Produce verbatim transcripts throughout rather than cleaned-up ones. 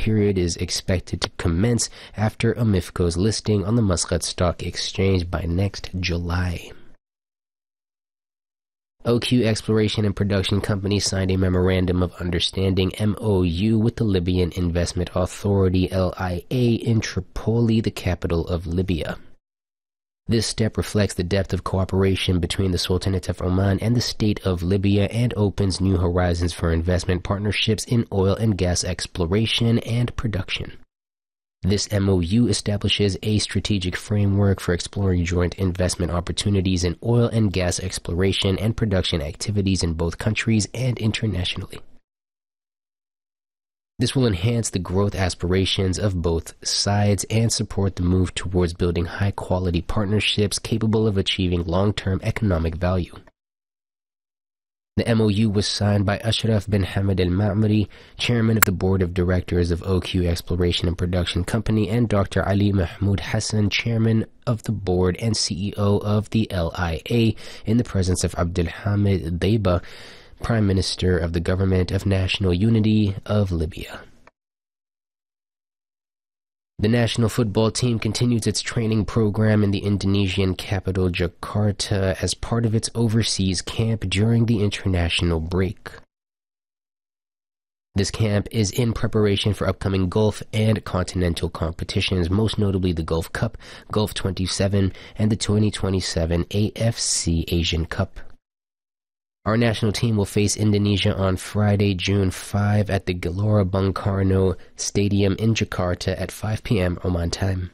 period is expected to commence after Amifco's listing on the Muscat Stock Exchange by next July. O Q Exploration and Production Company signed a Memorandum of Understanding M O U with the Libyan Investment Authority L I A in Tripoli, the capital of Libya. This step reflects the depth of cooperation between the Sultanate of Oman and the State of Libya and opens new horizons for investment partnerships in oil and gas exploration and production. This M O U establishes a strategic framework for exploring joint investment opportunities in oil and gas exploration and production activities in both countries and internationally. This will enhance the growth aspirations of both sides and support the move towards building high-quality partnerships capable of achieving long-term economic value. The M O U was signed by Ashraf bin Hamad al-Ma'mari, chairman of the board of directors of O Q Exploration and Production Company, and Doctor Ali Mahmoud Hassan, chairman of the board and C E O of the L I A, in the presence of Abdulhamid Deiba, Prime Minister of the Government of National Unity of Libya. The national football team continues its training program in the Indonesian capital Jakarta as part of its overseas camp during the international break. This camp is in preparation for upcoming Gulf and continental competitions, most notably the Gulf Cup, Gulf twenty-seven, and the twenty twenty-seven A F C Asian Cup. Our national team will face Indonesia on Friday, June fifth at the Gelora Bung Karno Stadium in Jakarta at five p m Oman time.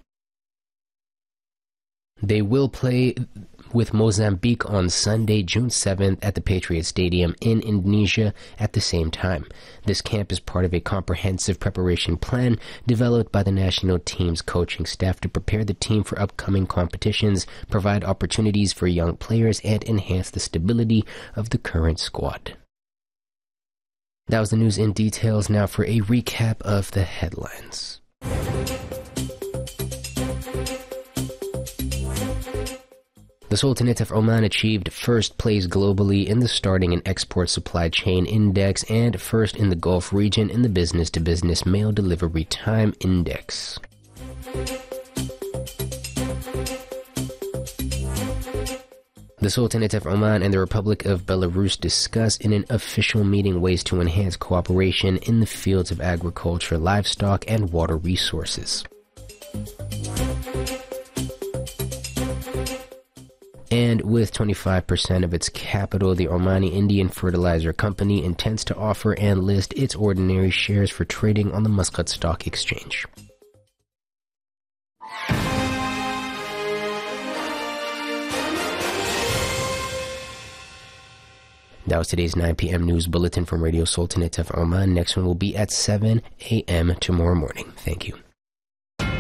They will play with Mozambique on Sunday, June seventh at the Patriot Stadium in Indonesia at the same time. This camp is part of a comprehensive preparation plan developed by the national team's coaching staff to prepare the team for upcoming competitions, provide opportunities for young players, and enhance the stability of the current squad. That was the news in details. Now for a recap of the headlines. The Sultanate of Oman achieved first place globally in the Starting and Export Supply Chain Index and first in the Gulf region in the Business-to-Business Mail Delivery Time Index. The Sultanate of Oman and the Republic of Belarus discuss in an official meeting ways to enhance cooperation in the fields of agriculture, livestock, and water resources. And with twenty-five percent of its capital, the Omani Indian Fertilizer Company intends to offer and list its ordinary shares for trading on the Muscat Stock Exchange. That was today's nine p m news bulletin from Radio Sultanate of Oman. Next one will be at seven a m tomorrow morning. Thank you.